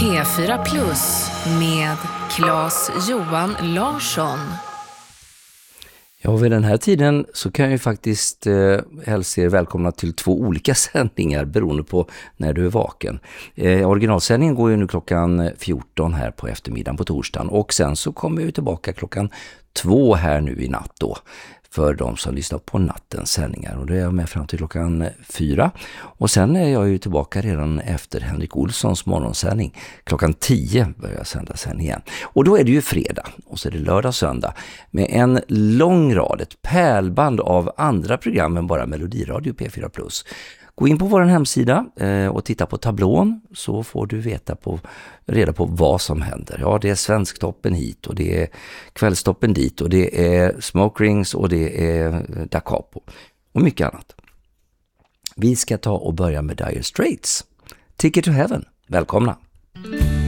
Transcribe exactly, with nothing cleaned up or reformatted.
P fyra Plus med Claes Johan Larsson. Ja, vid den här tiden så kan jag ju faktiskt eh, hälsa er välkomna till två olika sändningar beroende på när du är vaken. Eh, originalsändningen går ju nu klockan fjorton här på eftermiddagen på torsdagen och sen så kommer vi tillbaka klockan två här nu i natt då för de som lyssnar på nattens sändningar, och då är jag med fram till klockan fyra, och sen är jag ju tillbaka redan efter Henrik Olssons morgonsändning. Klockan tio börjar jag sända sen igen, och då är det ju fredag och så är det lördag söndag med en lång rad, ett pärlband av andra program än bara Melodiradio P fyra Plus. Gå in på vår hemsida eh, och titta på tablån, så får du veta på, reda på vad som händer. Ja, det är Svensktoppen hit och det är Kvällstoppen dit och det är Smoke Rings och det är Da Capo och mycket annat. Vi ska ta och börja med Dire Straits. Ticket to Heaven. Välkomna!